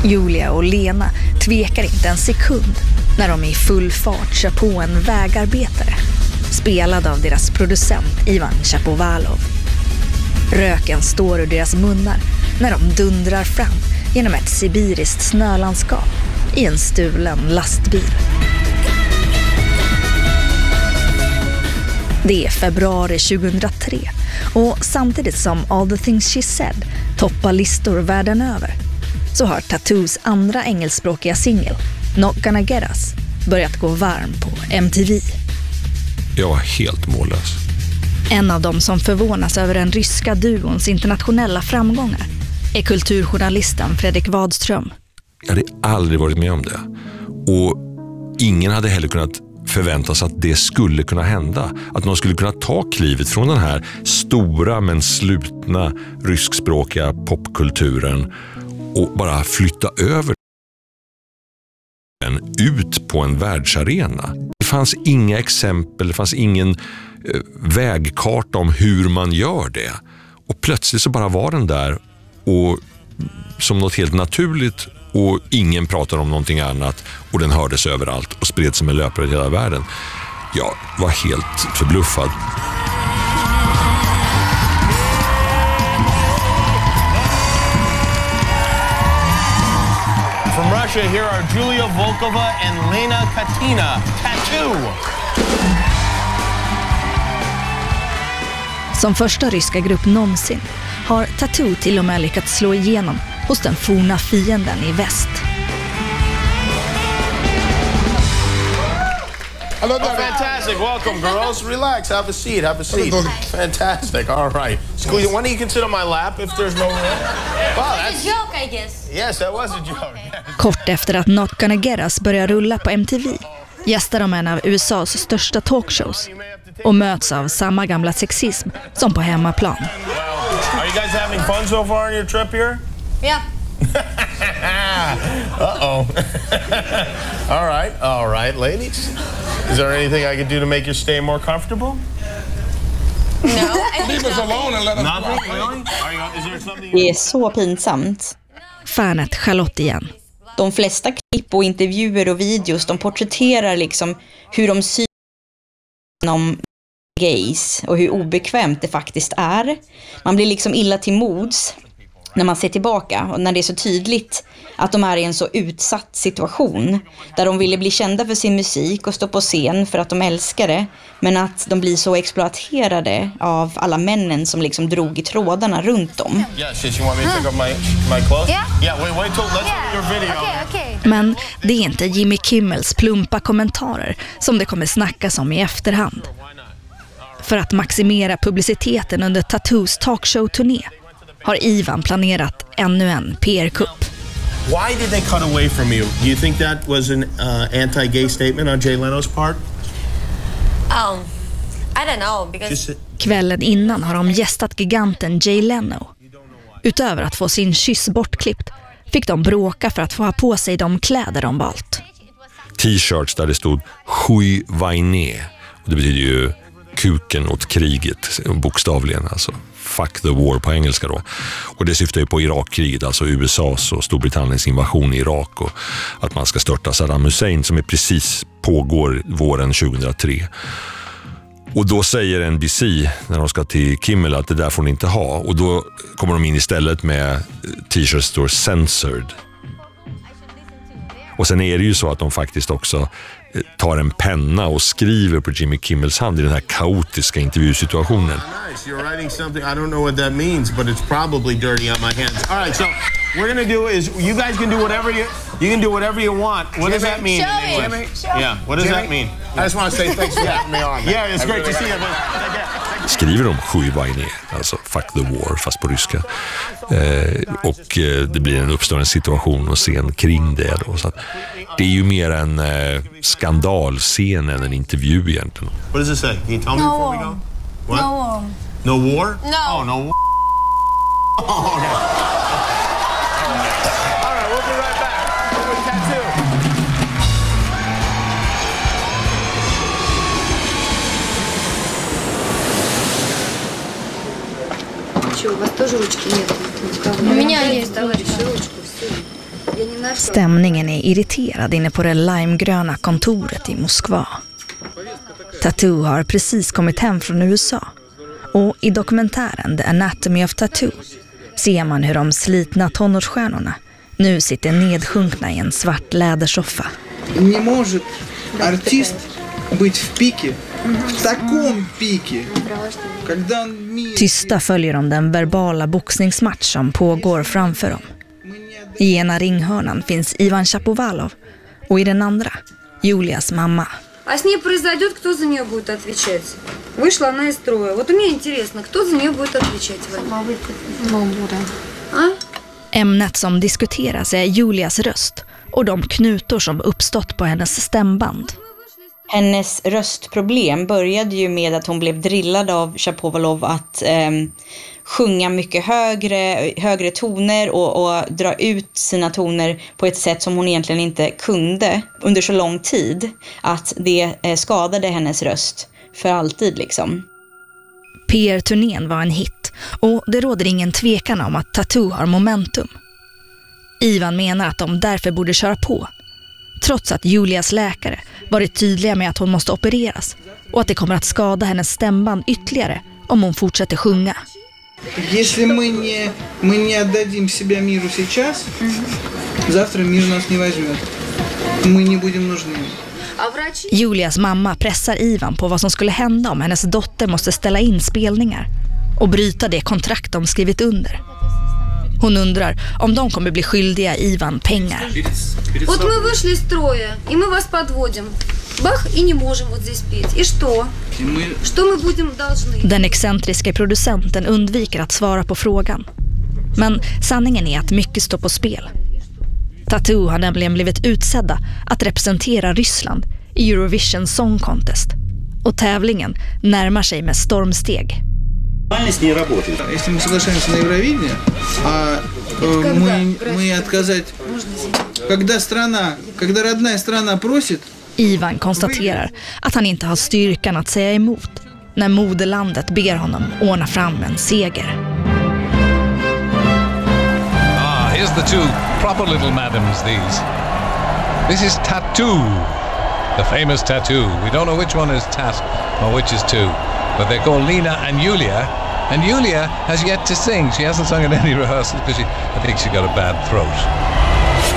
Julia och Lena tvekar inte en sekund när de i full fart kör på en vägarbetare, spelad av deras producent Ivan Chapovalov. Röken står ur deras munnar när de dundrar fram genom ett sibiriskt snölandskap i en stulen lastbil. Det är februari 2003 och samtidigt som All the Things She Said toppar listor världen över så har Tattoos andra engelskspråkiga singel, Not Gonna Get Us, börjat gå varm på MTV. Jag var helt mållös. En av dem som förvånas över den ryska duons internationella framgångar är kulturjournalisten Fredrik Wadström. Jag hade aldrig varit med om det. Och ingen hade heller kunnat förvänta sig att det skulle kunna hända. Att någon skulle kunna ta klivet från den här stora men slutna ryskspråkiga popkulturen och bara flytta över den ut på en världsarena. Det fanns inga exempel, det fanns ingen vägkarta om hur man gör det. Och plötsligt så bara var den där och som något helt naturligt och ingen pratade om någonting annat och den hördes överallt och spred som en löpare i hela världen. Jag var helt förbluffad. From Russia, here are Julia Volkova and Lena Katina. Tattoo! Som första ryska grupp någonsin har Tattoo till och med lyckats slå igenom hos den forna fienden i väst. Oh, fantastic. Welcome, girls. Relax. Have a seat. Have a seat. Fantastic. All right. Squeeze. Why don't you can sit on my lap if there's no room? Wow, that's a joke, I guess. Yes, that was a joke. Kort efter att Not Gonna Get Us börjar rulla på MTV gästar de en av USAs största talkshows och möts av samma gamla sexism som på hemmaplan. Are you guys having fun so far on your trip here? Yeah. Uh-oh. All right, ladies. Is there anything I could do to make your stay more comfortable? No, I Leave us alone and let us nothing, really? Is there something... Det är så pinsamt. Fanet Charlotte igen. De flesta klipp och intervjuer och videos, de porträtterar liksom hur de syns om gays och hur obekvämt det faktiskt är. Man blir liksom illa till mods när man ser tillbaka och när det är så tydligt att de är i en så utsatt situation där de ville bli kända för sin musik och stå på scen för att de älskar det, men att de blir så exploaterade av alla männen som liksom drog i trådarna runt dem. Men det är inte Jimmy Kimmels plumpa kommentarer som det kommer snackas om i efterhand. För att maximera publiciteten under Tattoos talkshow-turné har Ivan planerat ännu en PR-kupp. Why did they cut away from you? Do you think that was an anti-gay statement on Jay Leno's part? I don't know because Kvällen innan har de gästat giganten Jay Leno. Utöver att få sin kyss bortklippt fick de bråka för att få ha på sig de kläder de valt. T-shirts där det stod Chuy Vainé. Och det betyder ju kuken åt kriget, bokstavligen alltså. Fuck the war på engelska då. Och det syftar ju på Irakkriget, alltså USAs och Storbritanniens invasion i Irak och att man ska störta Saddam Hussein som är precis pågår våren 2003. Och då säger NBC när de ska till Kimmel att det där får ni inte ha. Och då kommer de in istället med t-shirts står censored. Och sen är det ju så att de faktiskt också tar en penna och skriver på Jimmy Kimmels hand i den här kaotiska intervjusituationen. You're writing something, I don't know what that means, but it's probably dirty on my hands. All right, so we're going to do is you guys can do whatever you can do whatever you want. What does that mean? Jimmy, yeah, what does that mean? I just want to say thanks for having me on. Yeah, it's great to see you. Skriver de Chuy Vainé, alltså fuck the war fast på ryska. Och det blir uppstår en situation och scen kring det då, så att det är ju mer en skandalscen än en intervju egentligen. What does it say? Can you tell me before we go? What? No war. No war? No. Oh, no war. Oh, okay. All right, we'll be right back. With Tattoo. Что, у вас тоже ручки нет? У меня есть ручку, все. Я не Stämningen är irriterad inne på det limegröna kontoret i Moskva. Tattoo har precis kommit hem från USA. Och i dokumentären The Anatomy of Tattoo ser man hur de slitna tonårsstjärnorna nu sitter nedsjunkna i en svart lädersoffa. Не может артист быть в пике, в таком пике, когда он... Tysta följer de den verbala boxningsmatch som pågår framför dem. I ena ringhörnan finns Ivan Shapovalov och i den andra Julias mamma. А с ней произойдет, кто за нее будет отвечать? Вышла она из строя. Вот мне интересно, кто за нее будет отвечать? Ämnet som diskuteras är Julias röst och de knutor som uppstått på hennes stämband. Hennes röstproblem började ju med att hon blev drillad av Shapovalov att sjunga mycket högre toner och dra ut sina toner på ett sätt som hon egentligen inte kunde under så lång tid, att det skadade hennes röst för alltid liksom. PR-turnén var en hit och det råder ingen tvekan om att Tattoo har momentum. Ivan menar att de därför borde köra på, trots att Julias läkare varit tydliga med att hon måste opereras och att det kommer att skada hennes stämband ytterligare om hon fortsätter sjunga. Если мы не отдадим себя миру сейчас, завтра мир нас не возьмет. Мы не будем нужны. Julias mamma pressar Ivan på vad som skulle hända om hennes dotter måste ställa in spelningar och bryta det kontrakt de skrivit under. Hon undrar om de kommer bli skyldiga Ivan pengar. Вот мы вышли из строя, и мы вас подводим. Бах, и не можем вот здесь петь. И что? Что мы будем должны? Den excentriska producenten undviker att svara på frågan. Men sanningen är att mycket står på spel. Tattoo har nämligen blivit utsedda att representera Ryssland i Eurovision Song Contest. Och tävlingen närmar sig med stormsteg. Если мы соглашаемся на Евровидение, а мы отказать, когда родная страна просит. Ivan konstaterar att han inte har styrkan att säga emot när moderlandet ber honom ordna fram en seger. Here's the two proper little madams, these. This is Tattoo, the famous Tattoo. We don't know which one is Tat or which is Two, but they're called Lena and Julia. And Julia has yet to sing. She hasn't sung at any rehearsals because I think she got a bad throat.